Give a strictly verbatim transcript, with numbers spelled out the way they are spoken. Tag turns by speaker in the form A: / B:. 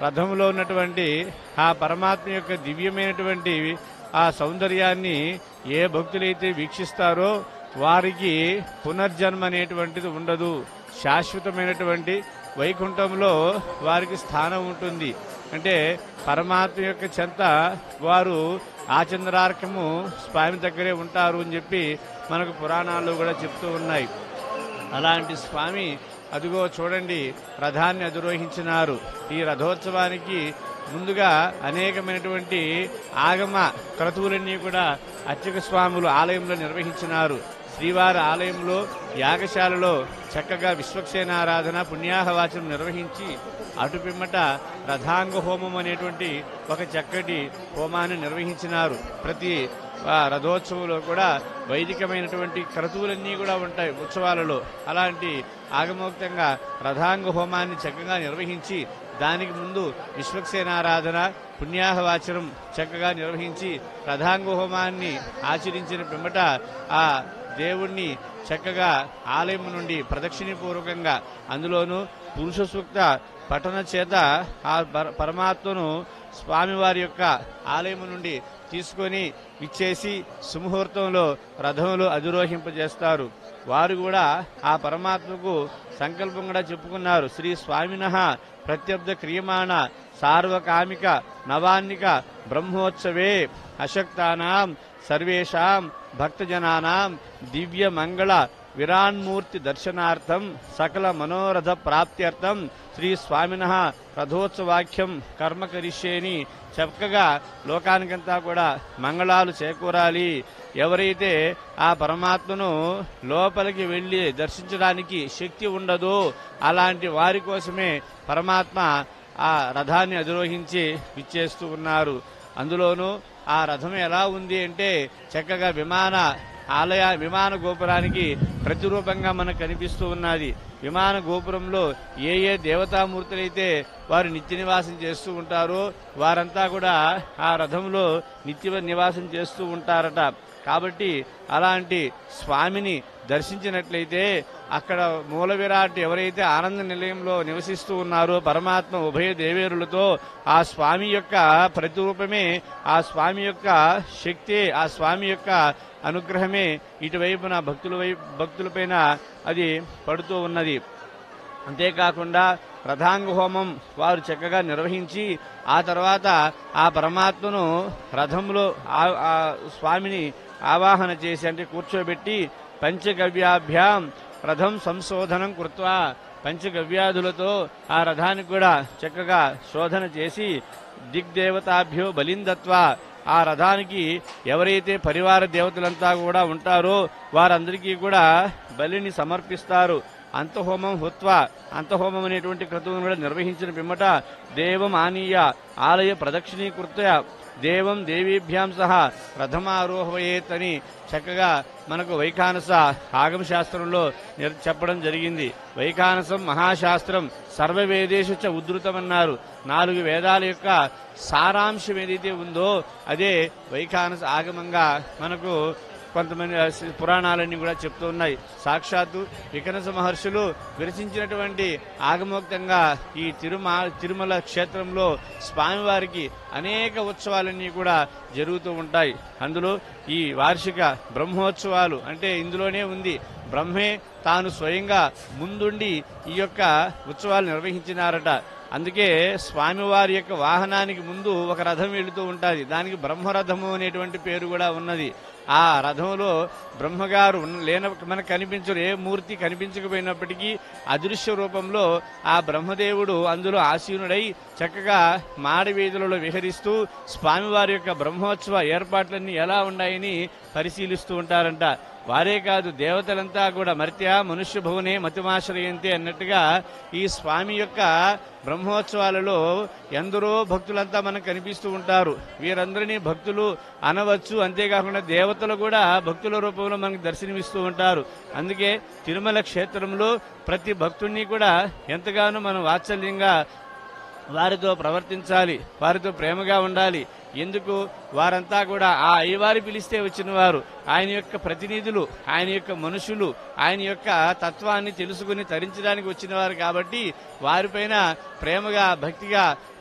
A: రథంలో ఉన్నటువంటి ఆ పరమాత్మ యొక్క దివ్యమైనటువంటి ఆ సౌందర్యాన్ని ఏ భక్తులైతే వీక్షిస్తారో వారికి పునర్జన్మ అనేటువంటిది ఉండదు. శాశ్వతమైనటువంటి వైకుంఠంలో వారికి స్థానం ఉంటుంది. అంటే పరమాత్మ యొక్క చెంత వారు ఆచంద్రార్కము స్వామి దగ్గరే ఉంటారు అని చెప్పి మనకు పురాణాల్లో కూడా చెప్తూ ఉన్నాయి. అలాంటి స్వామి అదిగో చూడండి రథాన్ని అధిరోహించినారు. ఈ రథోత్సవానికి ముందుగా అనేకమైనటువంటి ఆగమ క్రతువులన్నీ కూడా అర్చక స్వాములు ఆలయంలో నిర్వహించినారు. శ్రీవారి ఆలయంలో యాగశాలలో చక్కగా విశ్వక్సేనారాధన పుణ్యాహవాచనం నిర్వహించి అటు పిమ్మట రథాంగ హోమం అనేటువంటి ఒక చక్కటి హోమాన్ని నిర్వహించినారు. ప్రతి రథోత్సవంలో కూడా వైదికమైనటువంటి క్రతువులన్నీ కూడా ఉంటాయి ఉత్సవాలలో. అలాంటి ఆగమోక్తంగా రథాంగ హోమాన్ని చక్కగా నిర్వహించి దానికి ముందు విశ్వక్సేనారాధన పుణ్యాహవాచనం చక్కగా నిర్వహించి రథాంగ హోమాన్ని ఆచరించిన పిమ్మట ఆ దేవుణ్ణి చక్కగా ఆలయం నుండి ప్రదక్షిణపూర్వకంగా అందులోనూ పురుష సూక్త పఠన చేత ఆ పరమాత్మను స్వామివారి యొక్క ఆలయం నుండి తీసుకొని ఇచ్చేసి సుముహూర్తంలో రథంలో అధిరోహింపజేస్తారు. వారు కూడా ఆ పరమాత్మకు సంకల్పం కూడా చెప్పుకున్నారు. శ్రీ స్వామినః ప్రత్యబ్ద క్రియమాణ సార్వకామిక నవాన్నిక బ్రహ్మోత్సవే అశక్తానాం సర్వేషాం భక్తజనానాం దివ్య మంగళ విరాన్మూర్తి దర్శనార్థం సకల మనోరథ ప్రాప్త్యర్థం శ్రీ స్వామినః రథోత్సవాఖ్యం కర్మ కరిష్యేని చక్కగా లోకానికంతా కూడా మంగళాలు చేకూరాలి. ఎవరైతే ఆ పరమాత్మను లోపలికి వెళ్లి దర్శించడానికి శక్తి ఉండదో అలాంటి వారి కోసమే పరమాత్మ ఆ రథాన్ని అధిరోహించి విచ్చేస్తూ ఉన్నారు. అందులోనూ ఆ రథం ఎలా ఉంది అంటే చక్కగా విమాన ఆలయ విమాన గోపురానికి ప్రతిరూపంగా మనకు కనిపిస్తూ ఉన్నది. విమాన గోపురంలో ఏ ఏ దేవతామూర్తులైతే వారు నిత్య నివాసం చేస్తూ ఉంటారో వారంతా కూడా ఆ రథంలో నిత్య నివాసం చేస్తూ ఉంటారట. కాబట్టి అలాంటి స్వామిని దర్శించినట్లయితే అక్కడ మూల విరాట్ ఎవరైతే ఆనంద నిలయంలో నివసిస్తూ ఉన్నారో పరమాత్మ ఉభయ దేవేరులతో ఆ స్వామి యొక్క ప్రతిరూపమే, ఆ స్వామి యొక్క శక్తి, ఆ స్వామి యొక్క అనుగ్రహమే ఇటువైపున భక్తుల వైపు భక్తులపైన అది పడుతూ ఉన్నది. అంతేకాకుండా రథాంగ హోమం వారు చక్కగా నిర్వహించి ఆ తర్వాత ఆ పరమాత్మను రథంలో ఆ స్వామిని ఆవాహన చేసి అంటే కూర్చోబెట్టి పంచగవ్యాభ్యాం రథం సంశోధనం కృత్వా పంచగవ్యాధులతో ఆ రథానికి కూడా చక్కగా శోధన చేసి దిగ్దేవతాభ్యో బలిందత్వా ఆ రథానికి ఎవరైతే పరివార దేవతలంతా కూడా ఉంటారో వారందరికీ కూడా బలిని సమర్పిస్తారు. అంతహోమం హుత్వా అంతహోమం అనేటువంటి క్రతువును కూడా నిర్వహించిన పిమ్మట దేవం ఆనీయ ఆలయ ప్రదక్షిణీకృత దేవం దేవీభ్యాం సహా రథమారోహయేత్ అని చక్కగా మనకు వైఖానస ఆగమ శాస్త్రంలో చెప్పడం జరిగింది. వైఖానసం మహాశాస్త్రం సర్వవేదేషు చ ఉద్ధృతమన్నారు. నాలుగు వేదాల యొక్క సారాంశం ఏదైతే ఉందో అదే వైఖానస ఆగమంగా మనకు కొంతమంది పురాణాలన్నీ కూడా చెప్తూ ఉన్నాయి. సాక్షాత్తు వికనస మహర్షులు విరచించినటువంటి ఆగమోక్తంగా ఈ తిరుమ తిరుమల క్షేత్రంలో స్వామివారికి అనేక ఉత్సవాలన్నీ కూడా జరుగుతూ ఉంటాయి. అందులో ఈ వార్షిక బ్రహ్మోత్సవాలు అంటే ఇందులోనే ఉంది. బ్రహ్మే తాను స్వయంగా ముందుండి ఈ యొక్క ఉత్సవాలు నిర్వహించినారట. అందుకే స్వామివారి యొక్క వాహనానికి ముందు ఒక రథం వెళుతూ ఉంటుంది. దానికి బ్రహ్మరథము అనేటువంటి పేరు కూడా ఉన్నది. ఆ రథంలో బ్రహ్మగారు లేన మనకు కనిపించరు, ఏ మూర్తి కనిపించకపోయినప్పటికీ అదృశ్య రూపంలో ఆ బ్రహ్మదేవుడు అందులో ఆసీనుడై చక్కగా మాడవీధులలో విహరిస్తూ స్వామివారి యొక్క బ్రహ్మోత్సవ ఏర్పాట్లన్నీ ఎలా ఉన్నాయని పరిశీలిస్తూ ఉంటారంట. వారే కాదు దేవతలంతా కూడా మర్త్య మనుష్య భువనే మతిమాశ్రయంతే అన్నట్టుగా ఈ స్వామి యొక్క బ్రహ్మోత్సవాలలో ఎందరో భక్తులంతా మనకు కనిపిస్తూ ఉంటారు. వీరందరినీ భక్తులు అనవచ్చు. అంతేకాకుండా దేవతలు కూడా భక్తుల రూపంలో మనకు దర్శనమిస్తూ ఉంటారు. అందుకే తిరుమల క్షేత్రంలో ప్రతి భక్తుడిని కూడా ఎంతగానో మనం వాత్సల్యంగా వారితో ప్రవర్తించాలి, వారితో ప్రేమగా ఉండాలి. ఎందుకు వారంతా కూడా ఆ అయ్యవారి పిలిస్తే వచ్చిన వారు, ఆయన యొక్క ప్రతినిధులు, ఆయన యొక్క మనుషులు, ఆయన యొక్క తత్వాన్ని తెలుసుకుని తరించడానికి వచ్చిన వారు కాబట్టి వారిపైన ప్రేమగా భక్తిగా